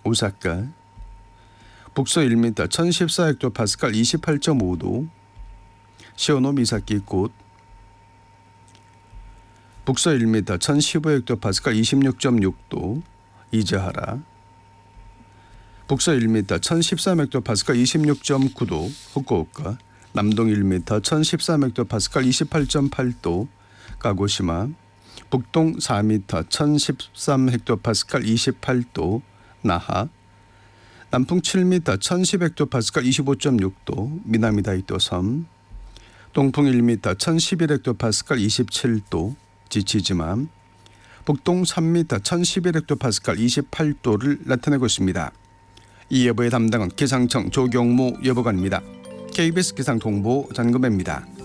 오사카. 북서 1m 1014헥토파스칼 28.5도 시오노미사키 곶. 북서 1m 1015헥토파스칼 26.6도 이즈하라. 북서 1m 1013헥토파스칼 26.9도 후쿠오카. 남동 1m 1013헥토파스칼 28.8도 가고시마. 북동 4m 1013헥토파스칼 28도 나하. 남풍 7m 1010헥토파스칼 25.6도 미나미다이토섬. 동풍 1m 1011헥토파스칼 27도 지치지마. 북동 3m 1011헥토파스칼 28도를 나타내고 있습니다. 이 예보의 담당은 기상청 조경무 예보관입니다. KBS 기상통보 전금혜입니다.